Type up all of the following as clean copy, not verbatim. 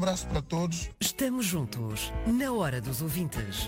abraço para todos. Estamos juntos, na hora dos ouvintes.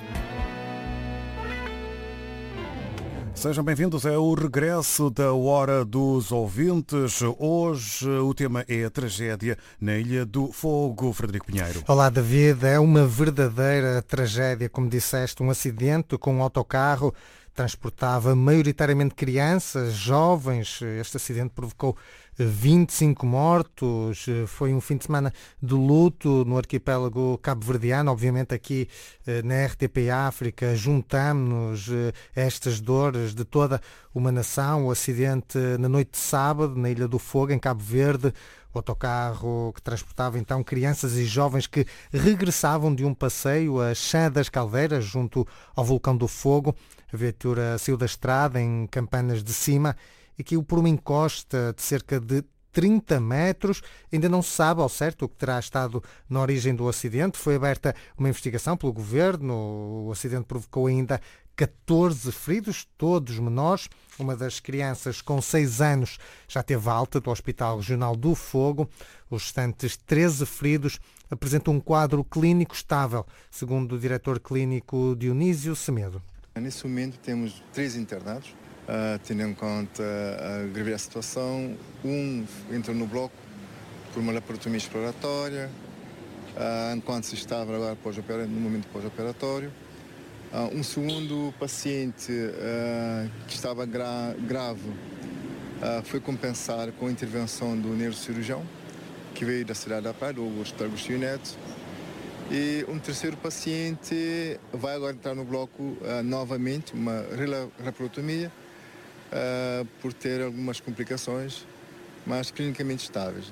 Sejam bem-vindos, é o regresso da Hora dos Ouvintes. Hoje o tema é a tragédia na Ilha do Fogo. Frederico Pinheiro. Olá, David. É uma verdadeira tragédia, como disseste, um acidente com um autocarro. Transportava maioritariamente crianças, jovens. Este acidente provocou 25 mortos. Foi um fim de semana de luto no arquipélago cabo-verdiano. Obviamente aqui na RTP África juntamos estas dores de toda uma nação. O acidente na noite de sábado na Ilha do Fogo, em Cabo Verde. O autocarro que transportava então crianças e jovens que regressavam de um passeio a Chã das Caldeiras, junto ao Vulcão do Fogo. A viatura saiu da estrada em Campanas de Cima e caiu por uma encosta de cerca de 30 metros. Ainda não se sabe ao certo o que terá estado na origem do acidente. Foi aberta uma investigação pelo governo. O acidente provocou ainda 14 feridos, todos menores. Uma das crianças, com 6 anos, já teve alta do Hospital Regional do Fogo. Os restantes 13 feridos apresentam um quadro clínico estável, segundo o diretor clínico Dionísio Semedo. Nesse momento temos 3 internados, tendo em conta a grave da situação. Um entrou no bloco por uma laparotomia exploratória, enquanto se estava agora no momento pós-operatório. Um segundo paciente que estava grave foi compensado com a intervenção do neurocirurgião, que veio da cidade da Praia, do Hospital Agostinho Neto. E um terceiro paciente vai agora entrar no bloco novamente, uma laparotomia, por ter algumas complicações, mas clinicamente estáveis.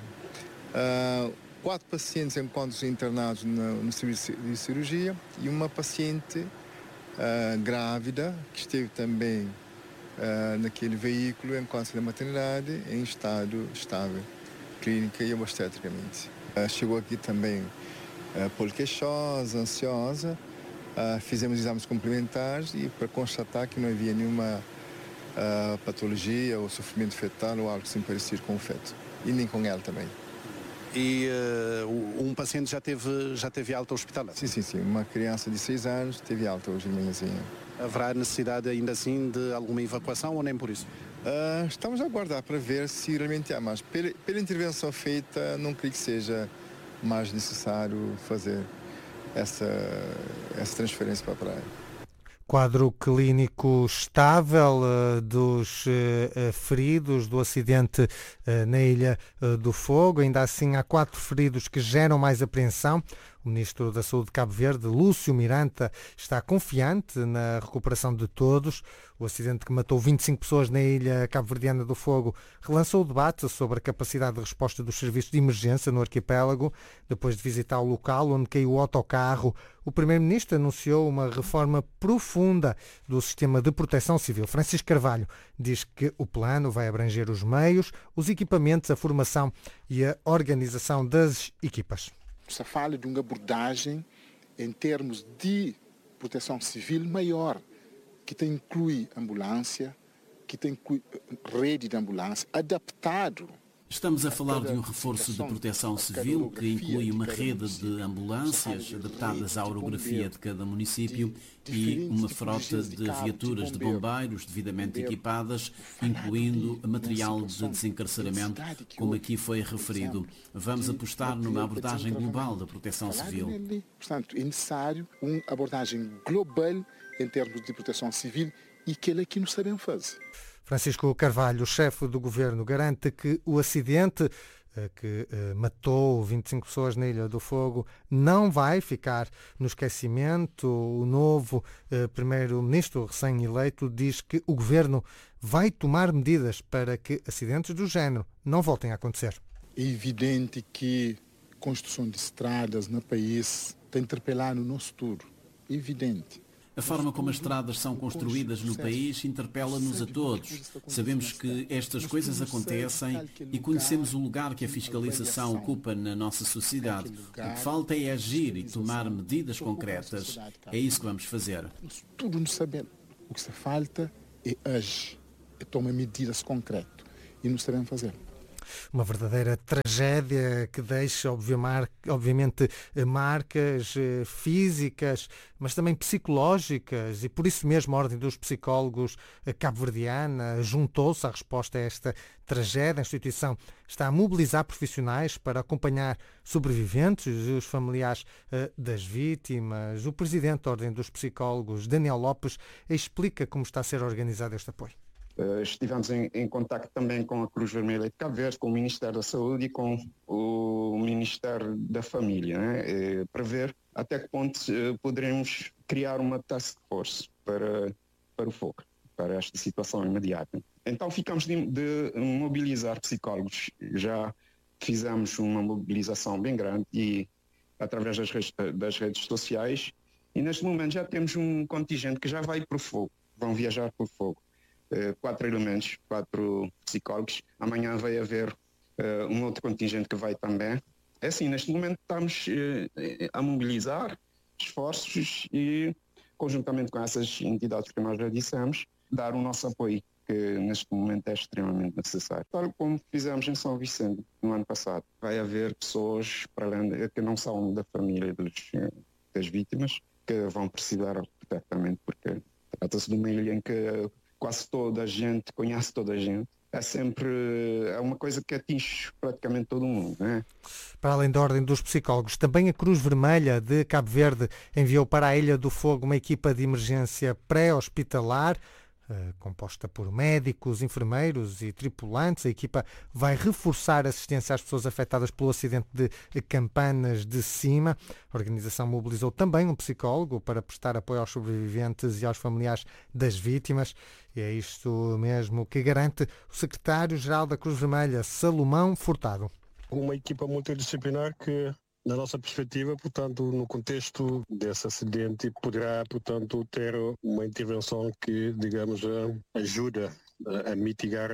4 pacientes encontram-se internados no serviço de cirurgia e uma paciente grávida, que esteve também naquele veículo enquanto na maternidade, em estado estável, clínica e obstetricamente. Chegou aqui também poliqueixosa, ansiosa. Fizemos exames complementares e para constatar que não havia nenhuma patologia ou sofrimento fetal ou algo assim parecido com o feto. E nem com ela também. E um paciente já teve alta hospitalar? Sim. Uma criança de 6 anos teve alta hoje de manhãzinha. Haverá necessidade ainda assim de alguma evacuação ou nem por isso? Estamos a aguardar para ver se realmente há, mas pela intervenção feita não creio que seja mais necessário fazer essa transferência para a praia. Quadro clínico estável dos feridos do acidente na Ilha do Fogo. Ainda assim, há 4 feridos que geram mais apreensão. O Ministro da Saúde de Cabo Verde, Lúcio Miranda, está confiante na recuperação de todos. O acidente que matou 25 pessoas na ilha cabo-verdiana do Fogo relançou o debate sobre a capacidade de resposta dos serviços de emergência no arquipélago. Depois de visitar o local onde caiu o autocarro, o Primeiro-Ministro anunciou uma reforma profunda do sistema de proteção civil. Francisco Carvalho diz que o plano vai abranger os meios, os equipamentos, a formação e a organização das equipas. Se fala de uma abordagem em termos de proteção civil maior, que inclui ambulância, que inclui rede de ambulância, adaptado. Estamos a falar de um reforço de proteção civil que inclui uma rede de ambulâncias adaptadas à orografia de cada município e uma frota de viaturas de bombeiros devidamente equipadas, incluindo material de desencarceramento, como aqui foi referido. Vamos apostar numa abordagem global da proteção civil. Portanto, é necessário uma abordagem global em termos de proteção civil e que ele aqui não sabemos fazer. Francisco Carvalho, chefe do governo, garante que o acidente que matou 25 pessoas na Ilha do Fogo não vai ficar no esquecimento. O novo primeiro-ministro recém-eleito diz que o governo vai tomar medidas para que acidentes do género não voltem a acontecer. É evidente que a construção de estradas no país está interpelando o nosso futuro. É evidente. A forma como as estradas são construídas no país interpela-nos a todos. Sabemos que estas coisas acontecem e conhecemos o lugar que a fiscalização ocupa na nossa sociedade. O que falta é agir e tomar medidas concretas. É isso que vamos fazer. Tudo não sabemos. O que se falta é agir, é tomar medidas concretas. E não sabemos fazer. Uma verdadeira tragédia que deixa, obviamente, marcas físicas, mas também psicológicas, e por isso mesmo a Ordem dos Psicólogos cabo-verdiana juntou-se à resposta a esta tragédia. A instituição está a mobilizar profissionais para acompanhar sobreviventes e os familiares das vítimas. O presidente da Ordem dos Psicólogos, Daniel Lopes, explica como está a ser organizado este apoio. Estivemos em contacto também com a Cruz Vermelha de Cabo Verde, com o Ministério da Saúde e com o Ministério da Família, né? Para ver até que ponto poderemos criar uma task force para o fogo, para esta situação imediata. Então ficamos de mobilizar psicólogos. Já fizemos uma mobilização bem grande e através das redes sociais, e neste momento já temos um contingente que já vai para o fogo, vão viajar para o fogo. 4 elementos, 4 psicólogos. Amanhã vai haver um outro contingente que vai também. É assim, neste momento estamos a mobilizar esforços e, conjuntamente com essas entidades que nós já dissemos, dar o nosso apoio, que neste momento é extremamente necessário. Tal como fizemos em São Vicente no ano passado. Vai haver pessoas, para além que não são da família das vítimas, que vão precisar perfeitamente, porque trata-se de uma ilha em que quase toda a gente conhece toda a gente. É uma coisa que atinge praticamente todo mundo, né? Para além da Ordem dos Psicólogos, também a Cruz Vermelha de Cabo Verde enviou para a Ilha do Fogo uma equipa de emergência pré-hospitalar, composta por médicos, enfermeiros e tripulantes. A equipa vai reforçar a assistência às pessoas afetadas pelo acidente de Campanas de Cima. A organização mobilizou também um psicólogo para prestar apoio aos sobreviventes e aos familiares das vítimas. E é isto mesmo que garante o secretário-geral da Cruz Vermelha, Salomão Furtado. Uma equipa multidisciplinar que, na nossa perspectiva, portanto, no contexto desse acidente, poderá, portanto, ter uma intervenção que, digamos, ajuda a mitigar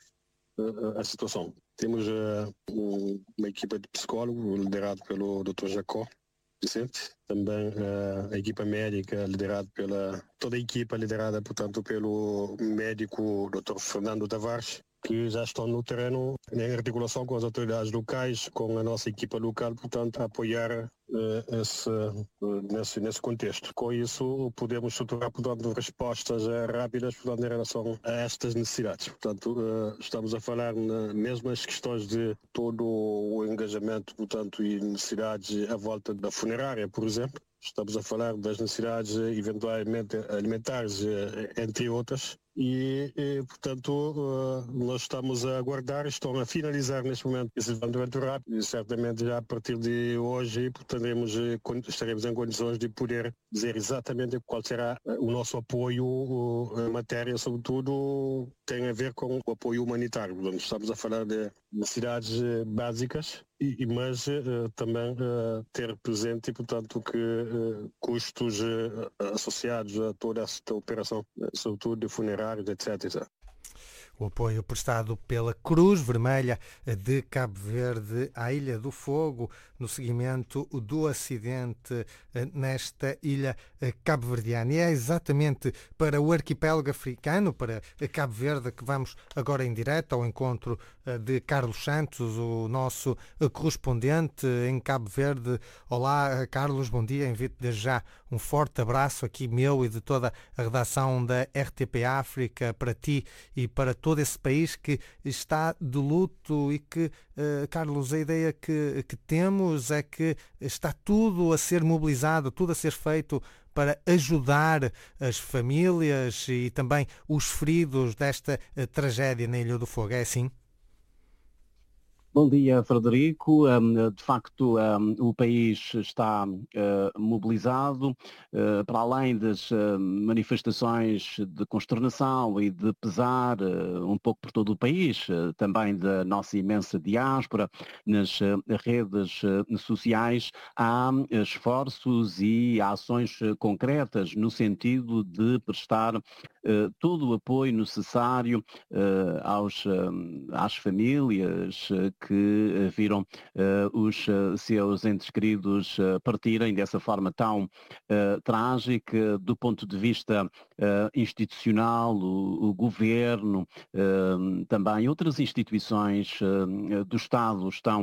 a situação. Temos uma equipa de psicólogo liderada pelo Dr. Jacó Vicente, também a equipa médica liderada toda a equipa liderada, portanto, pelo médico Dr. Fernando Tavares, que já estão no terreno em articulação com as autoridades locais, com a nossa equipa local, portanto, a apoiar nesse contexto. Com isso, podemos estruturar, portanto, respostas rápidas, portanto, em relação a estas necessidades. Portanto, estamos a falar mesmo as questões de todo o engajamento, portanto, e necessidades à volta da funerária, por exemplo. Estamos a falar das necessidades eventualmente alimentares, entre outras. E portanto, nós estamos a aguardar, estão a finalizar neste momento esse levantamento rápido e certamente já a partir de hoje estaremos em condições de poder dizer exatamente qual será o nosso apoio em matéria, sobretudo, tem a ver com o apoio humanitário. Portanto, estamos a falar de necessidades básicas, mas também ter presente, portanto, que custos associados a toda esta operação, sobretudo de funerários, etc. O apoio prestado pela Cruz Vermelha de Cabo Verde à Ilha do Fogo no seguimento do acidente nesta ilha cabo-verdiana. E é exatamente para o arquipélago africano, para Cabo Verde, que vamos agora em direto ao encontro de Carlos Santos, o nosso correspondente em Cabo Verde. Olá, Carlos, bom dia. Invito desde já um forte abraço aqui meu e de toda a redação da RTP África para ti e para todo esse país que está de luto e que, Carlos, a ideia que temos é que está tudo a ser mobilizado, tudo a ser feito para ajudar as famílias e também os feridos desta tragédia na Ilha do Fogo. É assim? Bom dia, Frederico. De facto, o país está mobilizado, para além das manifestações de consternação e de pesar um pouco por todo o país, também da nossa imensa diáspora nas redes sociais. Há esforços e ações concretas no sentido de prestar todo o apoio necessário às famílias que viram os seus entes queridos partirem dessa forma tão trágica. Do ponto de vista institucional, o governo, também outras instituições do Estado estão